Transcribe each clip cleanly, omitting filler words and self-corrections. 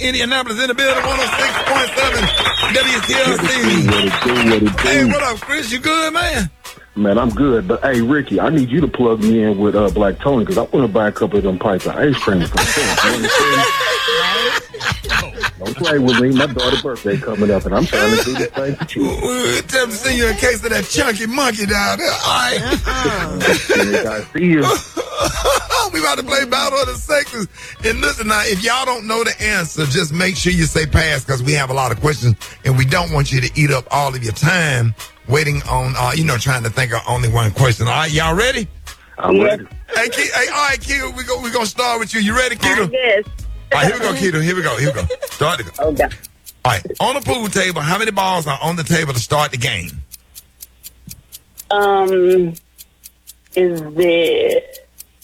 Indianapolis in the building, 106.7 WTLC. Hey, what up, Chris? You good, man? Man, I'm good. But, hey, Ricky, I need you to plug me in with Black Tony because I want to buy a couple of them pipes of ice cream from him. Don't play with me. My daughter's birthday coming up, and I'm trying to do the same for you. We'll tell them to send you a case of that chunky monkey down there. All right. I see you. We about to play Battle of the Sexes. And listen now, if y'all don't know the answer, just make sure you say pass because we have a lot of questions, and we don't want you to eat up all of your time waiting on, trying to think of only one question. All right, y'all ready? I'm ready. Hey, all right, Keto, we're going to start with you. You ready, Keto? Yes. All right, here we go, Keto. Here we go. Start to go. Okay. All right, on the pool table, how many balls are on the table to start the game? Is it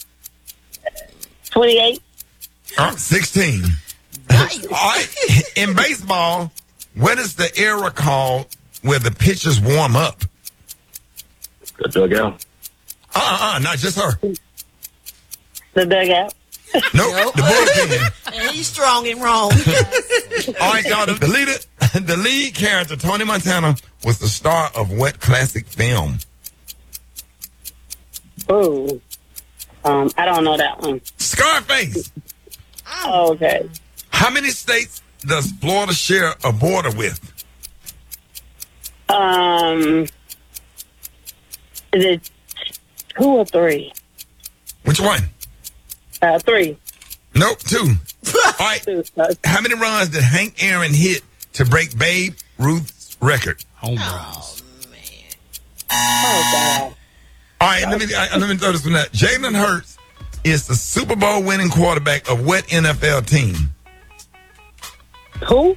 28? 16. All right, in baseball, what is the era called where the pitchers warm up? The dugout. Not just her. The dugout. Nope. The bullpen. And he's strong and wrong. All right, y'all. The lead character, Tony Montana, was the star of what classic film? Oh, I don't know that one. Scarface. Oh, okay. How many states does Florida share a border with? Is it 2 or 3? Which one? 3. Nope, 2. All right. 2. How many runs did Hank Aaron hit to break Babe Ruth's record? Home runs. Oh, God. All right, let me throw this one out. Jalen Hurts is the Super Bowl winning quarterback of what NFL team? Who?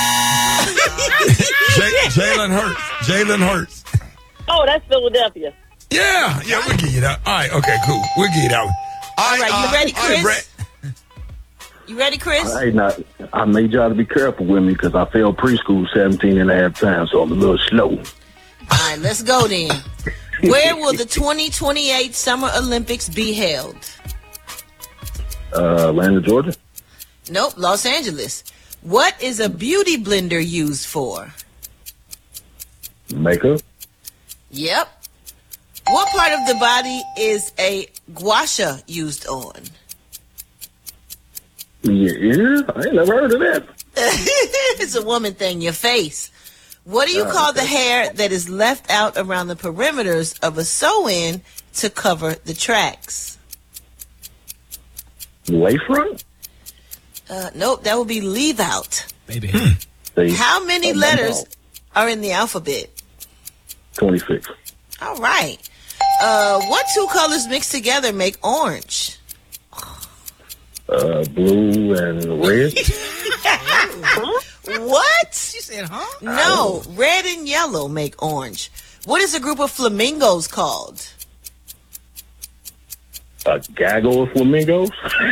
Jalen Hurts. Oh, that's Philadelphia. Yeah, we'll give you that. All right, okay, cool. We'll give you that one. All right, you ready, all right, Chris? Brett. You ready, Chris? Hey, now, I made y'all to be careful with me because I failed preschool 17 and a half times, so I'm a little slow. All right, let's go then. Where will the 2028 Summer Olympics be held? Atlanta, Georgia. Nope, Los Angeles. What is a beauty blender used for? Makeup. Yep. What part of the body is a gua sha used on? Yeah, I ain't never heard of that. It's a woman thing, your face. What do you call the hair that is left out around the perimeters of a sew-in to cover the tracks? Lace front? Nope, that would be leave out. Baby. How many letters are in the alphabet? 26. All right. What 2 colors mixed together make orange? Blue and red. What? She said, huh? No, red and yellow make orange. What is a group of flamingos called? A gaggle of flamingos.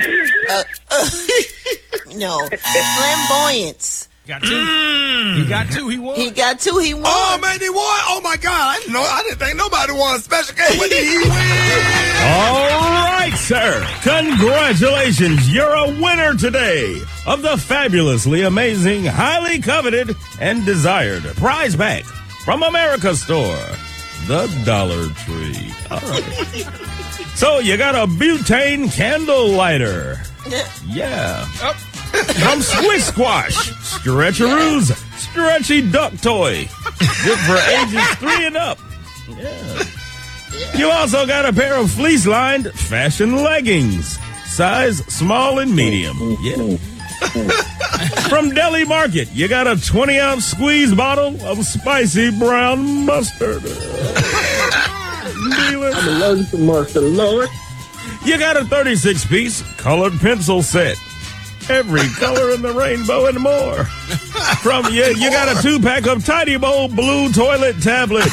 No, flamboyance. Got 2. You got 2. He won. He got 2. He won. Oh, man, he won. Oh, my God. I didn't think nobody won a special game. What did he win? All right, sir. Congratulations. You're a winner today of the fabulously amazing, highly coveted, and desired prize pack from America's Store, the Dollar Tree. All right. So you got a butane candle lighter. Yeah. From Squish Squash, Stretcheroos Stretchy Duck Toy. Good for ages 3 and up. Yeah. You also got a pair of fleece-lined fashion leggings, size small and medium. Yeah. From Deli Market, you got a 20-ounce squeeze bottle of spicy brown mustard. I'm allergic to mustard, Lord. You got a 36-piece colored pencil set. Every color in the rainbow and more. From you got a 2-pack of Tidy Bowl blue toilet tablets.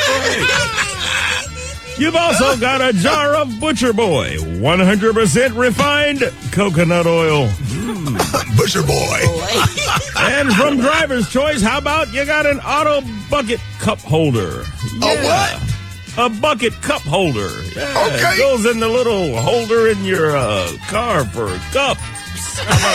You've also got a jar of Butcher Boy 100% refined coconut oil. Butcher Boy. And from Driver's Choice, how about you got an auto bucket cup holder? A what? A bucket cup holder. Yeah, Okay. It goes in the little holder in your car for cups.